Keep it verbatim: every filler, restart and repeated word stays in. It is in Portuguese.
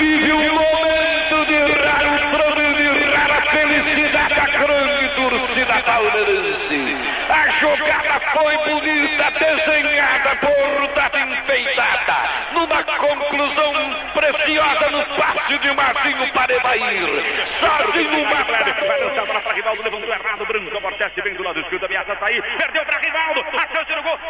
vive um momento de raro trono, de rara felicidade a grande torcida palmeirense. A jogada foi bonita, desenhada, bordada, enfeitada, numa conclusão preciosa no passe de Marcinho para Evair. Sozinho uma... Vai lançar a bola para Rivaldo, levantou errado, Branco, amortece bem do lado esquerdo, ameaça sair, perdeu para Rivaldo, a chance do gol.